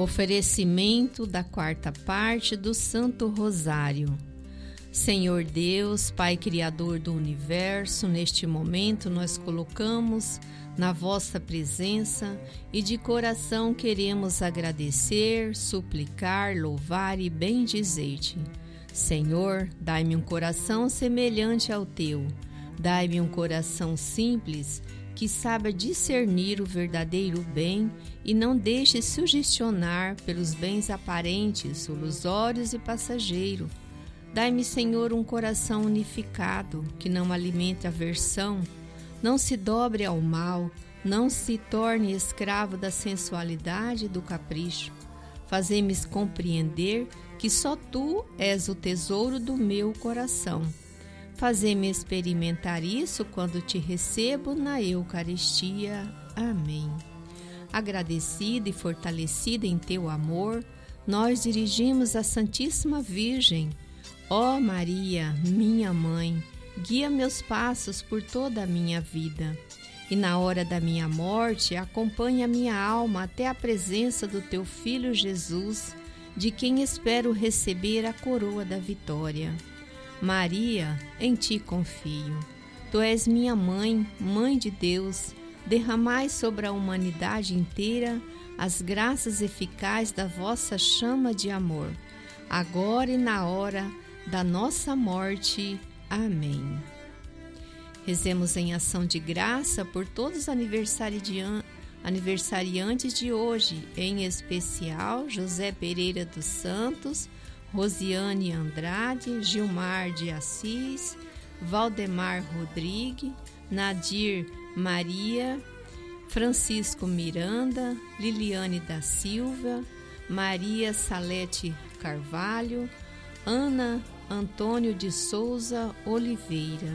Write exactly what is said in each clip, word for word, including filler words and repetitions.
Oferecimento da quarta parte do Santo Rosário. Senhor Deus, Pai Criador do Universo, neste momento nós colocamos na vossa presença e de coração queremos agradecer, suplicar, louvar e bendizer-te. Senhor, dai-me um coração semelhante ao teu, dai-me um coração simples que saiba discernir o verdadeiro bem e não deixe sugestionar pelos bens aparentes, ilusórios e passageiros. Dai-me, Senhor, um coração unificado, que não alimente aversão, não se dobre ao mal, não se torne escravo da sensualidade e do capricho. Fazei-me compreender que só Tu és o tesouro do meu coração. Fazei-me experimentar isso quando Te recebo na Eucaristia. Amém. Agradecida e fortalecida em Teu amor, nós dirigimos à Santíssima Virgem. Ó Maria, minha Mãe, guia meus passos por toda a minha vida. E na hora da minha morte, acompanha minha alma até a presença do Teu Filho Jesus, de quem espero receber a coroa da vitória. Maria, em Ti confio. Tu és minha Mãe, Mãe de Deus. Derramai sobre a humanidade inteira as graças eficazes da vossa chama de amor, agora e na hora da nossa morte. Amém. Rezemos em ação de graça por todos os aniversariantes de hoje, em especial José Pereira dos Santos, Rosiane Andrade, Gilmar de Assis, Valdemar Rodrigues, Nadir Maria, Francisco Miranda, Liliane da Silva, Maria Salete Carvalho, Ana Antônio de Souza Oliveira.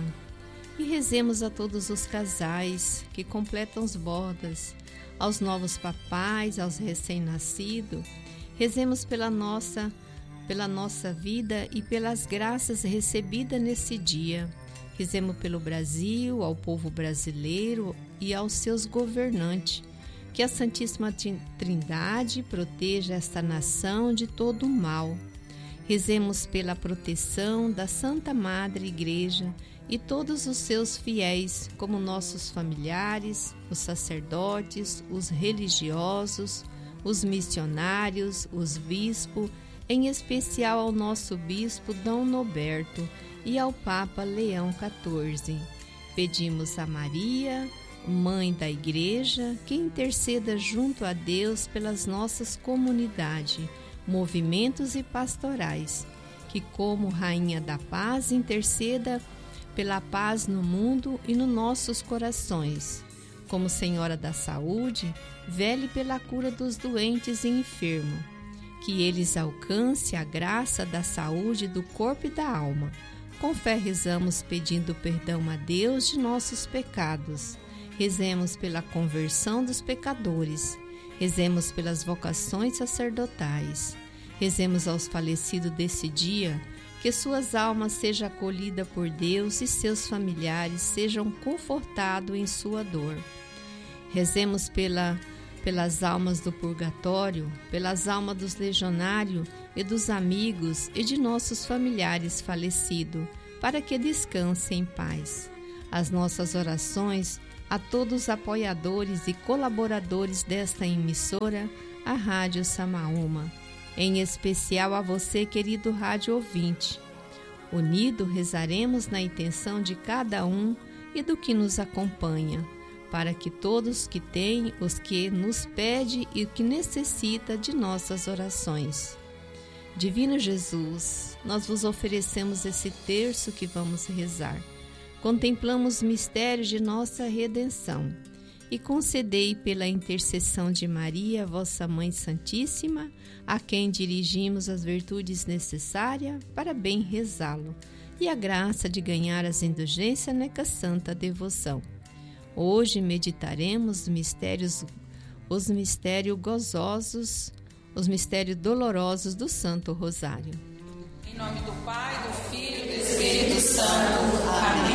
E rezemos a todos os casais que completam as bodas, aos novos papais, aos recém-nascidos. Rezemos pela nossa pela nossa vida e pelas graças recebidas nesse dia. Rezemos pelo Brasil, ao povo brasileiro e aos seus governantes. Que a Santíssima Trindade proteja esta nação de todo o mal. Rezemos pela proteção da Santa Madre Igreja e todos os seus fiéis, como nossos familiares, os sacerdotes, os religiosos, os missionários, os bispos, em especial ao nosso bispo Dom Norberto e ao Papa Leão quatorze. Pedimos a Maria, Mãe da Igreja, que interceda junto a Deus pelas nossas comunidades, movimentos e pastorais, que como Rainha da Paz interceda pela paz no mundo e nos nossos corações. Como Senhora da Saúde, vele pela cura dos doentes e enfermos, que eles alcancem a graça da saúde do corpo e da alma. Com fé rezamos pedindo perdão a Deus de nossos pecados. Rezemos pela conversão dos pecadores. Rezemos pelas vocações sacerdotais. Rezemos aos falecidos desse dia, que suas almas sejam acolhidas por Deus e seus familiares sejam confortados em sua dor. Rezemos pela pelas almas do purgatório, pelas almas dos legionários e dos amigos e de nossos familiares falecidos, para que descansem em paz. As nossas orações a todos os apoiadores e colaboradores desta emissora, a Rádio Samaúma, em especial a você, querido rádio ouvinte. Unido rezaremos na intenção de cada um e do que nos acompanha, para que todos que têm, os que nos pede e o que necessita de nossas orações. Divino Jesus, nós vos oferecemos esse terço que vamos rezar. Contemplamos os mistérios de nossa redenção e concedei pela intercessão de Maria, vossa Mãe Santíssima, a quem dirigimos as virtudes necessárias para bem rezá-lo, e a graça de ganhar as indulgências nessa santa devoção. Hoje meditaremos os mistérios, os mistérios gozosos, os mistérios dolorosos do Santo Rosário. Em nome do Pai, do Filho e do Espírito Santo. Amém.